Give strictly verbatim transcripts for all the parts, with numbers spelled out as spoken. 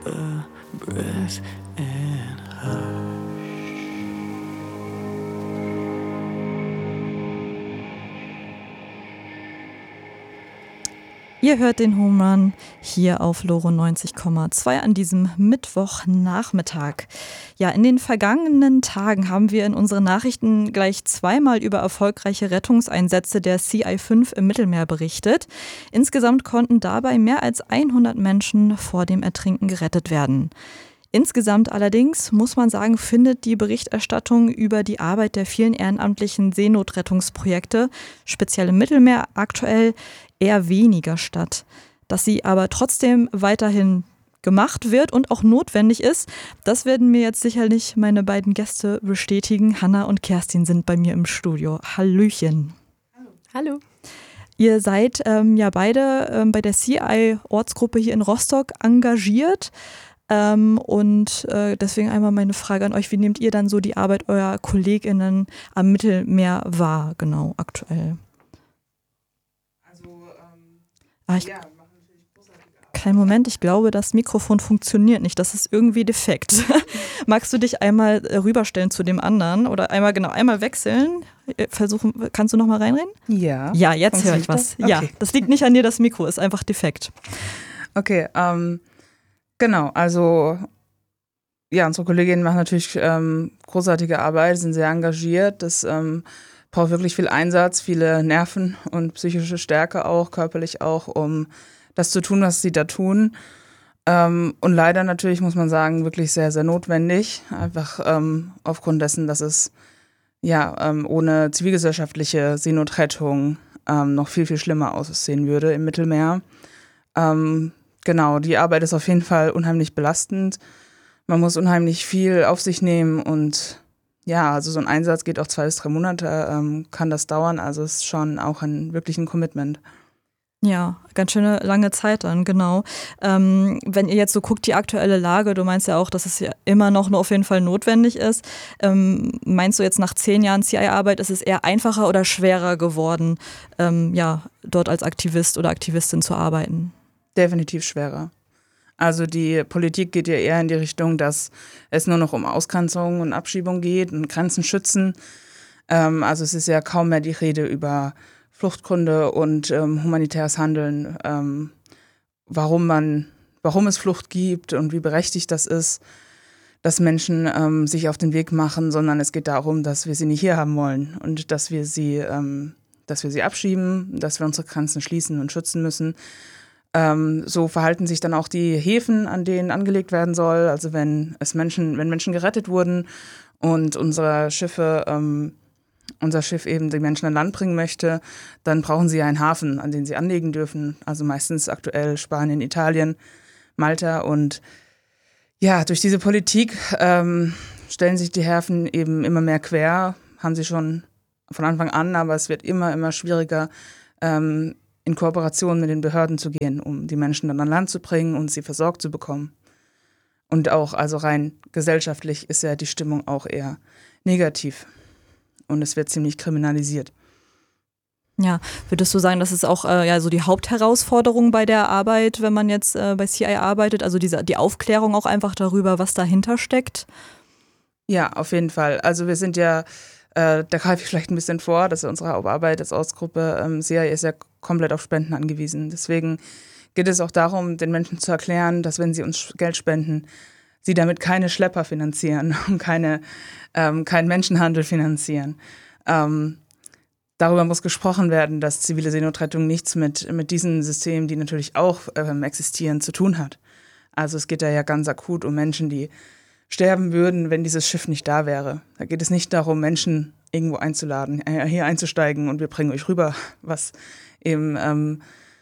a breath and hush. Ihr hört den Home Run hier auf Loro neunzig Komma zwei an diesem Mittwochnachmittag. Ja, in den vergangenen Tagen haben wir in unseren Nachrichten gleich zweimal über erfolgreiche Rettungseinsätze der C I fünf im Mittelmeer berichtet. Insgesamt konnten dabei mehr als hundert Menschen vor dem Ertrinken gerettet werden. Insgesamt allerdings, muss man sagen, findet die Berichterstattung über die Arbeit der vielen ehrenamtlichen Seenotrettungsprojekte, speziell im Mittelmeer, aktuell eher weniger statt. Dass sie aber trotzdem weiterhin gemacht wird und auch notwendig ist, das werden mir jetzt sicherlich meine beiden Gäste bestätigen. Hanna und Kerstin sind bei mir im Studio. Hallöchen. Hallo. Hallo. Ihr seid ähm, ja beide ähm, bei der C I-Ortsgruppe hier in Rostock engagiert. Ähm, und äh, deswegen einmal meine Frage an euch, wie nehmt ihr dann so die Arbeit eurer KollegInnen am Mittelmeer wahr, genau, aktuell? Also, ähm, ah, ich, ja, wir machen natürlich großartige Arbeit. Kleinen Moment, ich glaube, das Mikrofon funktioniert nicht, das ist irgendwie defekt. Magst du dich einmal rüberstellen zu dem anderen oder einmal, genau, einmal wechseln? Versuchen, kannst du nochmal reinreden? Ja. Ja, jetzt höre ich was. Das? Okay. Ja, das liegt nicht an dir, das Mikro ist einfach defekt. Okay, ähm, genau, also ja, unsere Kolleginnen machen natürlich ähm, großartige Arbeit, sind sehr engagiert. Das ähm, braucht wirklich viel Einsatz, viele Nerven und psychische Stärke auch, körperlich auch, um das zu tun, was sie da tun. Ähm, und leider natürlich, muss man sagen, wirklich sehr, sehr notwendig. Einfach ähm, aufgrund dessen, dass es ja ähm, ohne zivilgesellschaftliche Seenotrettung ähm, noch viel, viel schlimmer aussehen würde im Mittelmeer. Ähm, Genau, die Arbeit ist auf jeden Fall unheimlich belastend. Man muss unheimlich viel auf sich nehmen und ja, also so ein Einsatz geht auch zwei bis drei Monate, ähm, kann das dauern. Also es ist schon auch ein wirklich ein Commitment. Ja, ganz schöne lange Zeit dann, genau. Ähm, wenn ihr jetzt so guckt, die aktuelle Lage, du meinst ja auch, dass es ja immer noch nur auf jeden Fall notwendig ist. Ähm, meinst du jetzt nach zehn Jahren C I-Arbeit, ist es eher einfacher oder schwerer geworden, ähm, ja, dort als Aktivist oder Aktivistin zu arbeiten? Definitiv schwerer. Also die Politik geht ja eher in die Richtung, dass es nur noch um Ausgrenzung und Abschiebung geht und Grenzen schützen. Ähm, also es ist ja kaum mehr die Rede über Fluchtgründe und ähm, humanitäres Handeln, ähm, warum man, warum es Flucht gibt und wie berechtigt das ist, dass Menschen ähm, sich auf den Weg machen, sondern es geht darum, dass wir sie nicht hier haben wollen und dass wir sie, ähm, dass wir sie abschieben, dass wir unsere Grenzen schließen und schützen müssen. Ähm, so verhalten sich dann auch die Häfen, an denen angelegt werden soll. Also wenn es Menschen, wenn Menschen gerettet wurden und unsere Schiffe, ähm, unser Schiff eben die Menschen an Land bringen möchte, dann brauchen sie einen Hafen, an den sie anlegen dürfen. Also meistens aktuell Spanien, Italien, Malta. Und ja, durch diese Politik ähm, stellen sich die Häfen eben immer mehr quer, haben sie schon von Anfang an, aber es wird immer, immer schwieriger, ähm, in Kooperation mit den Behörden zu gehen, um die Menschen dann an Land zu bringen und sie versorgt zu bekommen. Und auch, also rein gesellschaftlich ist ja die Stimmung auch eher negativ. Und es wird ziemlich kriminalisiert. Ja, würdest du sagen, das ist auch äh, ja, so die Hauptherausforderung bei der Arbeit, wenn man jetzt äh, bei C I arbeitet, also diese, die Aufklärung auch einfach darüber, was dahinter steckt? Ja, auf jeden Fall. Also wir sind ja, äh, da greife ich vielleicht ein bisschen vor, dass unsere Hauptarbeit als Ortsgruppe, ähm, C I ist ja komplett auf Spenden angewiesen. Deswegen geht es auch darum, den Menschen zu erklären, dass wenn sie uns Geld spenden, sie damit keine Schlepper finanzieren und keine, ähm, keinen Menschenhandel finanzieren. Ähm, darüber muss gesprochen werden, dass zivile Seenotrettung nichts mit, mit diesen Systemen, die natürlich auch ähm, existieren, zu tun hat. Also es geht da ja ganz akut um Menschen, die sterben würden, wenn dieses Schiff nicht da wäre. Da geht es nicht darum, Menschen irgendwo einzuladen, hier einzusteigen und wir bringen euch rüber, was eben, ähm,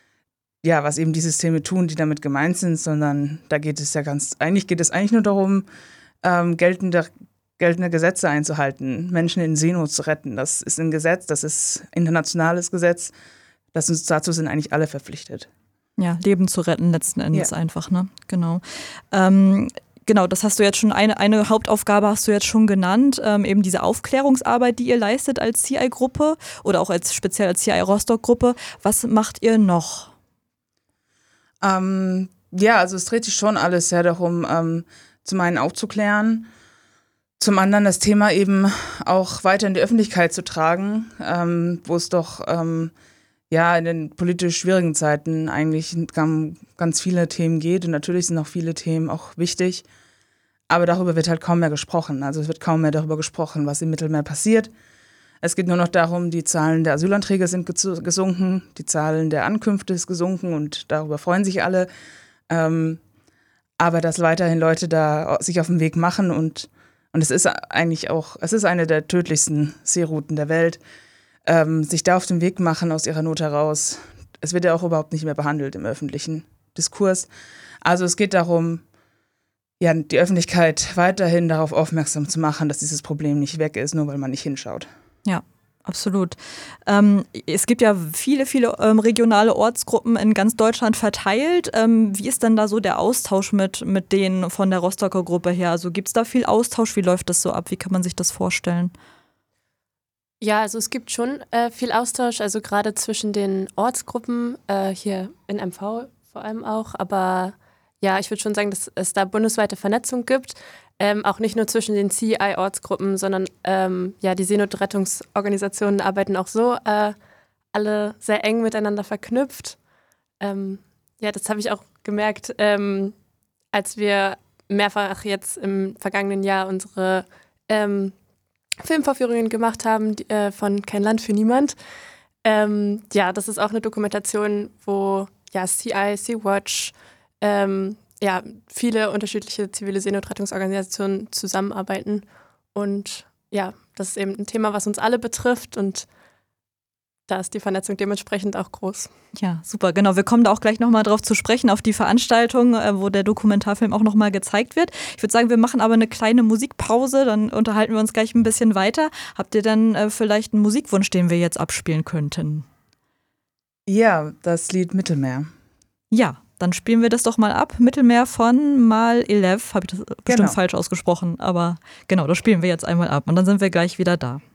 ja, was eben die Systeme tun, die damit gemeint sind, sondern da geht es ja ganz, eigentlich geht es eigentlich nur darum, ähm, geltende, geltende Gesetze einzuhalten, Menschen in Seenot zu retten. Das ist ein Gesetz, das ist internationales Gesetz, das uns, dazu sind eigentlich alle verpflichtet. Ja, Leben zu retten letzten Endes Ja. einfach, ne? Genau. Ähm, Genau, das hast du jetzt schon, eine, eine Hauptaufgabe hast du jetzt schon genannt, ähm, eben diese Aufklärungsarbeit, die ihr leistet als C I-Gruppe oder auch als speziell als C I-Rostock-Gruppe. Was macht ihr noch? Ähm, Ja, also es dreht sich schon alles sehr darum, ähm, zum einen aufzuklären, zum anderen das Thema eben auch weiter in die Öffentlichkeit zu tragen, ähm, wo es doch ähm, ja in den politisch schwierigen Zeiten eigentlich um ganz viele Themen geht. Und natürlich sind auch viele Themen auch wichtig, aber darüber wird halt kaum mehr gesprochen. Also es wird kaum mehr darüber gesprochen, was im Mittelmeer passiert. Es geht nur noch darum, die Zahlen der Asylanträge sind gesunken, die Zahlen der Ankünfte ist gesunken und darüber freuen sich alle. Ähm, aber dass weiterhin Leute da sich auf den Weg machen und, und es ist eigentlich auch, es ist eine der tödlichsten Seerouten der Welt, ähm, sich da auf den Weg machen aus ihrer Not heraus. Es wird ja auch überhaupt nicht mehr behandelt im öffentlichen Diskurs. Also es geht darum, ja, die Öffentlichkeit weiterhin darauf aufmerksam zu machen, dass dieses Problem nicht weg ist, nur weil man nicht hinschaut. Ja, absolut. Ähm, es gibt ja viele, viele ähm, regionale Ortsgruppen in ganz Deutschland verteilt. Ähm, wie ist denn da so der Austausch mit, mit denen von der Rostocker Gruppe her? Also gibt es da viel Austausch? Wie läuft das so ab? Wie kann man sich das vorstellen? Ja, also es gibt schon äh, viel Austausch, also gerade zwischen den Ortsgruppen, äh, hier in M V vor allem auch. Aber ja, ich würde schon sagen, dass es da bundesweite Vernetzung gibt. Ähm, auch nicht nur zwischen den C I I-Ortsgruppen, sondern ähm, ja, die Seenotrettungsorganisationen arbeiten auch so äh, alle sehr eng miteinander verknüpft. Ähm, ja, das habe ich auch gemerkt, ähm, als wir mehrfach jetzt im vergangenen Jahr unsere ähm, Filmvorführungen gemacht haben die, äh, von Kein Land für Niemand. Ähm, ja, das ist auch eine Dokumentation, wo ja, C I I, Sea-Watch, ähm, ja, viele unterschiedliche zivile Seenotrettungsorganisationen zusammenarbeiten. Und ja, das ist eben ein Thema, was uns alle betrifft und da ist die Vernetzung dementsprechend auch groß. Ja, super, genau. Wir kommen da auch gleich nochmal drauf zu sprechen, auf die Veranstaltung, wo der Dokumentarfilm auch nochmal gezeigt wird. Ich würde sagen, wir machen aber eine kleine Musikpause, dann unterhalten wir uns gleich ein bisschen weiter. Habt ihr dann äh, vielleicht einen Musikwunsch, den wir jetzt abspielen könnten? Ja, das Lied Mittelmeer. Ja, dann spielen wir das doch mal ab. Mittelmeer von Mal elf, habe ich das bestimmt Genau. falsch ausgesprochen, aber genau, das spielen wir jetzt einmal ab und dann sind wir gleich wieder da.